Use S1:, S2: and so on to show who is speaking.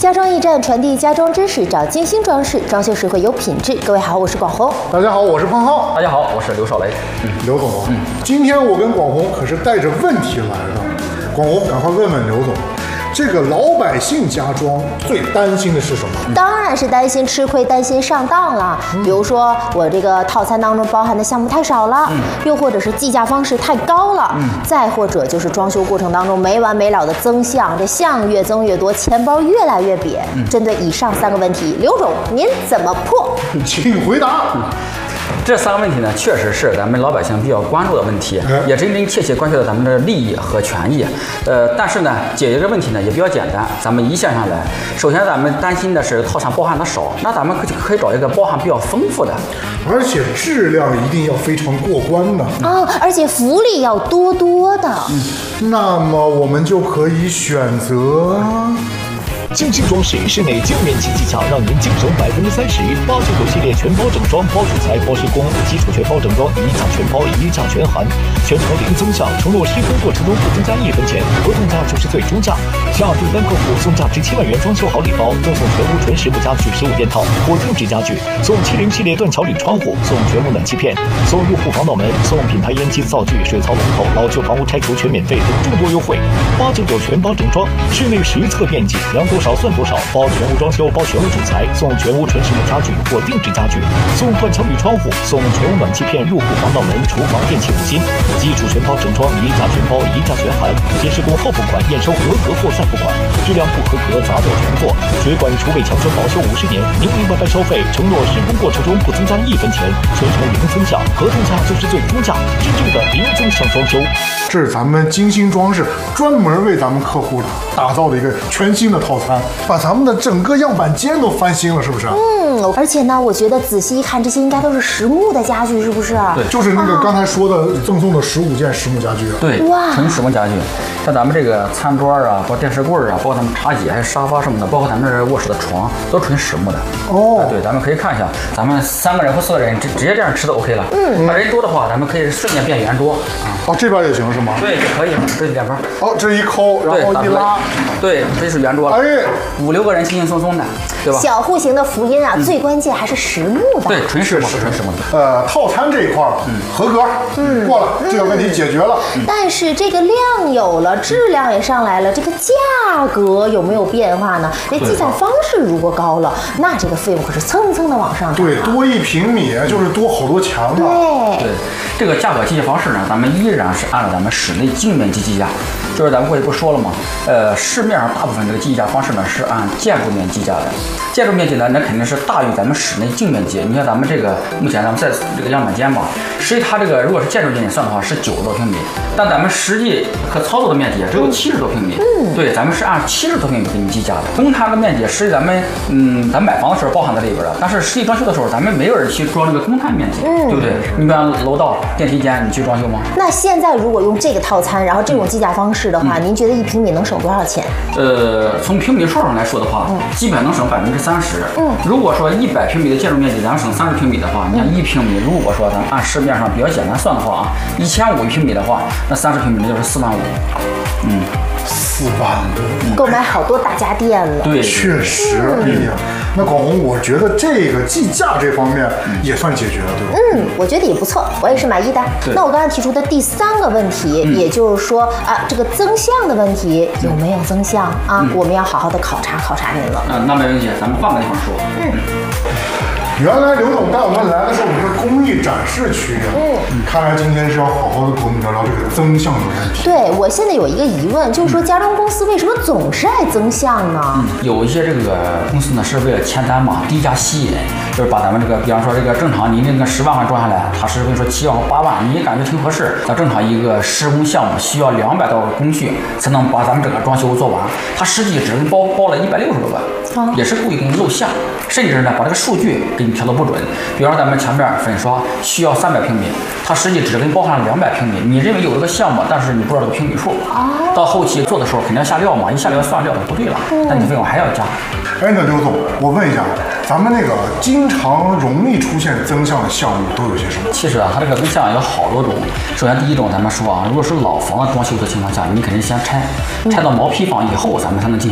S1: 家装驿站传递家装知识，找精心装饰，装修时会有品质。各位好，我是广红。
S2: 大家好，我是胖浩。
S3: 大家好，我是刘少雷。
S2: 刘总，今天我跟广红可是带着问题来的。广红，赶快问问刘总，这个老百姓家装最担心的是什么？
S1: 当然是担心吃亏，担心上当了。比如说我这个套餐当中包含的项目太少了，又或者是计价方式太高了，再或者就是装修过程当中没完没了的增项，这项越增越多，钱包越来越瘪。针对以上3个问题，刘总您怎么破？
S2: 请回答。
S3: 这3个问题呢，确实是咱们老百姓比较关注的问题，也真真切切关系到咱们的利益和权益。但是呢，解决这个问题呢也比较简单，咱们一线上来。首先，咱们担心的是套餐包含的少，那咱们可以找一个包含比较丰富的，
S2: 而且质量一定要非常过关的
S1: 而且福利要多多的。
S2: 那么我们就可以选择。
S4: 精细装饰，室内精面积技巧，让您精省30%。899系列全包整装，包主材、包施工，基础全包整装，一价全包，一价全含，全程零增项，承诺施工过程中不增加1分钱，合同价就是最终价。下订单客户送价值7万元装修好礼包，赠送全屋纯实木家具15件套或定制家具，送70系列断桥铝窗户，送全屋暖气片，送入户防盗门，送品牌烟机灶具、水槽龙头，老旧房屋拆除全免费等众多优惠。899全包整装，室内实测面积量多少算多少，包全屋装修，包全屋主材，送全屋纯实木家具或定制家具，送断桥铝窗户，送全屋暖气片、入户防盗门、厨房电器5金，基础全包整装，一价全包，一价全含，先施工后付款，验收合格后再付款，质量不合格砸掉全货。水管厨卫强酸保修50年，明明白白收费，承诺施工过程中不增加1分钱，全程零增项，合同价就是最终价，真正的零增项装修。
S2: 这是咱们精心装饰专门为咱们客户打造的一个全新的套餐，把咱们的整个样板间都翻新了，是不是？
S1: 而且呢，我觉得仔细一看，这些应该都是实木的家具，是不是？
S3: 对，
S2: 就是那个刚才说的赠送的15件实木家具。
S3: 对，
S1: 哇，
S3: 纯实木家具。像咱们这个餐桌啊，包括电视柜啊，包括咱们茶几还有沙发什么的，包括咱们这卧室的床，都纯实木的。对，咱们可以看一下，咱们3个人或4个人直接这样吃都 OK 了。那人多的话，咱们可以瞬间变圆桌
S2: 这边也行是吗？
S3: 对，就可以了，这2边。
S2: 这一抠，然后一拉，
S3: 对，这是圆桌了。5、6个人轻轻松松的，对吧？
S1: 小户型的福音啊，最关键还是实木的。
S3: 对，纯实木，纯实木的。
S2: 套餐这一块合格，过了，这个问题解决了。
S1: 但是这个量有了，质量也上来了，这个价格有没有变化呢？这计算方式如果高了，那这个费用可是蹭蹭的往上涨。
S2: 对，多1平米就是多好多钱了。
S1: 对，
S3: 这个价格计价方式呢，咱们依然是按照咱们室内净面积计价，就是咱们过去不说了吗？市面上大部分这个计价方式呢是按建筑面积计价的，建筑面积呢那肯定是大于咱们室内净面积。你看咱们这个目前咱们在这个样板间吧，实际它这个如果是建筑面积算的话是90多平米，但咱们实际可操作的面积只有70多平米。对，咱们是按70多平米给你计价的。公摊的面积实际咱们咱买房的时候包含在里边的，但是实际装修的时候咱们没有人去装这个公摊面积，对不对？你比方楼道、电梯间，你去装修吗？
S1: 那现在如果用这个套餐，然后这种计价方式的话，您觉得1平米能省多少钱？
S3: 从平米数上来说的话，基本能省30%。如果说100平米的建筑面积，咱们省30平米的话，你看1平米，如果说咱们按市面上比较简单算的话1500平米的话，那30平米就是4万5。
S2: 4万多，
S1: 购买好多大家电了。
S3: 对，
S2: 确实。那广红，我觉得这个计价这方面也算解决了，对吧？
S1: 我觉得也不错，我也是满意的。那我刚才提出的第3个问题，也就是说这个增项的问题有没有增项我们要好好的考察考察您了。
S3: 那没问题，咱们换个地方说。
S2: 原来刘总带我们来的是我们的工艺展示区看来今天是要好好的跟我们聊聊这个增项的问题。
S1: 对，我现在有一个疑问，就是说家装公司为什么总是爱增项呢？
S3: 有一些这个公司呢是为了签单嘛，低价吸引，就是把咱们这个，比方说这个正常您那个10万块装下来，他是跟你说7万或8万，你感觉挺合适。那正常一个施工项目需要200多个工序才能把咱们整个装修做完，他实际只包了160多万，也是故意给你露馅，甚至呢把这个数据给你调得不准。比方说咱们墙面粉刷需要300平米，它实际只给你包含了200平米，你认为有这个项目，但是你不知道这个平米数，到后期做的时候肯定要下料嘛，一下料算料就不对了，那你费用还要加。
S2: 那刘总，我问一下，咱们那个经常容易出现增项的项目都有些什么？
S3: 其实它这个增项有好多种。首先第一种，咱们说如果是老房子装修的情况下，你肯定先拆到毛坯房以后，咱们才能进行